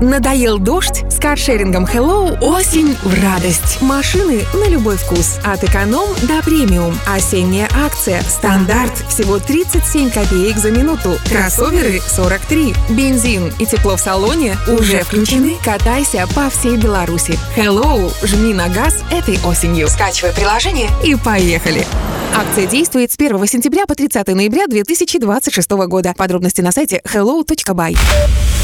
Надоел дождь? С каршерингом Hello осень в радость. Машины на любой вкус. От эконом до премиум. Осенняя акция. Стандарт. Всего 37 копеек за минуту. Кроссоверы 43. Бензин и тепло в салоне уже включены. Катайся по всей Беларуси. Hello. Жми на газ этой осенью. Скачивай приложение и поехали. Акция действует с 1 сентября по 30 ноября 2026 года. Подробности на сайте hello.by.